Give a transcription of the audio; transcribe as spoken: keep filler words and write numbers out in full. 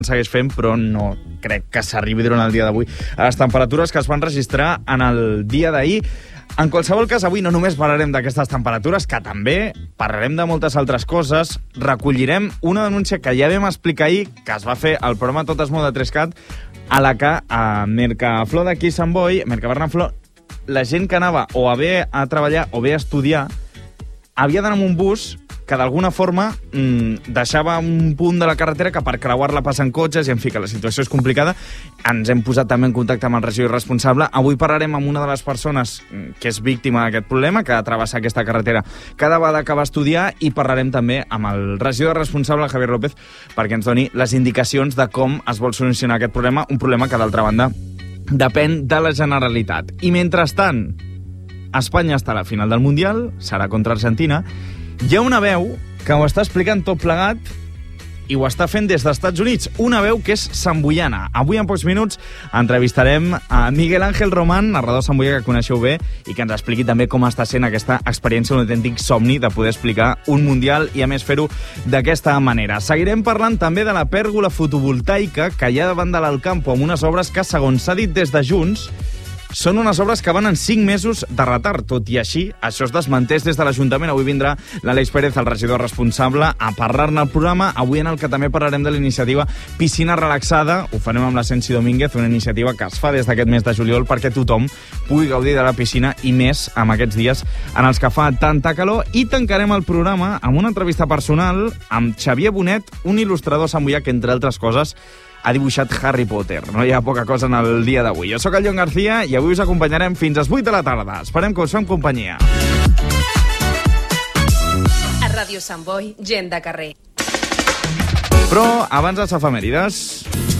segueix fent, però no crec que s'arribi durant el dia d'avui a les temperatures que es van registrar en el dia d'ahir. En qualsevol cas, avui no només parlarem d'aquestes temperatures, que també parlarem de moltes altres coses. Recollirem una denúncia que ja vam explicar ahir, que es va fer al programa Tot es mou de Trescat, a la que a Mercaflor d'aquí Sant Boi, Mercabernaflor, la gent que anava o a bé a treballar o bé a estudiar havia d'anar amb un bus que d'alguna forma mmm, deixava un punt de la carretera que per creuar-la passen cotxes i, en fi, que la situació és complicada. Ens hem posat també en contacte amb el regidor responsable. Avui parlarem amb una de les persones que és víctima d'aquest problema, que ha de travessar aquesta carretera cada vegada que va estudiar, i parlarem també amb el regidor responsable, Javier López, perquè ens doni les indicacions de com es vol solucionar aquest problema, un problema que, d'altra banda, depèn de la Generalitat. I, mentrestant, Espanya està a la final del Mundial, serà contra Argentina. Hi ha una veu que ho està explicant tot plegat i ho està fent des dels Estats Units. Una veu que és samboiana. Avui, en pocs minuts, entrevistarem a Miguel Ángel Román, narrador samboià que coneixeu bé, i que ens expliqui també com està sent aquesta experiència, un autèntic somni de poder explicar un Mundial i, a més, fer-ho d'aquesta manera. Seguirem parlant també de la pèrgola fotovoltaica que hi ha davant de l'Alcampo, amb unes obres que, segons s'ha dit des de Junts, són unes obres que van en cinc mesos de retard. Tot i així, això es desmenteix des de l'Ajuntament. Avui vindrà l'Aleix Pérez, el regidor responsable, a parlar-ne al programa. Avui, en el que també parlarem de la iniciativa Piscina Relaxada. Ho farem amb la Sensi Domínguez, una iniciativa que es fa des d'aquest mes de juliol perquè tothom pugui gaudir de la piscina, i més amb aquests dies en els que fa tanta calor. I tancarem el programa amb una entrevista personal amb Xavier Bonet, un il·lustrador samboià que, entre altres coses, ha dibuixat Harry Potter. No hi ha poca cosa en el dia d'avui. Jo sóc el Jon García i avui us acompanyarem fins a les vuit de la tarda. Esperem que us fem companyia. A Ràdio Sant Boi, gent de carrer. Però abans les efemèrides...